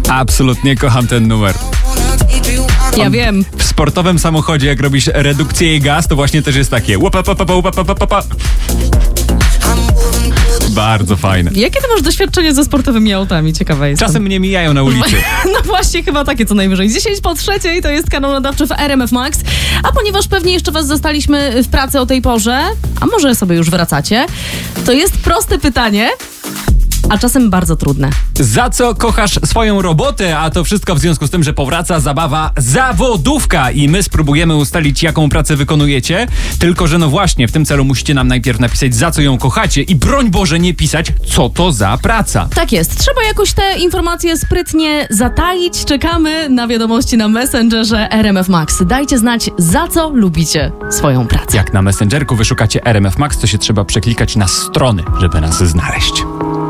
Absolutnie kocham ten numer. Ja wiem. W sportowym samochodzie, jak robisz redukcję i gaz, to właśnie też jest takie bardzo fajne. Jakie ty masz doświadczenie ze sportowymi autami? Ciekawa jestem. Czasem mnie mijają na ulicy. No właśnie, chyba takie co najwyżej. 10:03 to jest kanał nadawczy w RMF Max. A ponieważ pewnie jeszcze was zastaliśmy w pracy o tej porze, a może sobie już wracacie, to jest proste pytanie, a czasem bardzo trudne. Za co kochasz swoją robotę? A to wszystko w związku z tym, że powraca zabawa zawodówka i my spróbujemy ustalić, jaką pracę wykonujecie. Tylko że no właśnie, w tym celu musicie nam najpierw napisać, za co ją kochacie i broń Boże nie pisać, co to za praca. Tak jest. Trzeba jakoś te informacje sprytnie zataić. Czekamy na wiadomości na Messengerze RMF Max. Dajcie znać, za co lubicie swoją pracę. Jak na Messengerku wyszukacie RMF Max, to się trzeba przeklikać na strony, żeby nas znaleźć.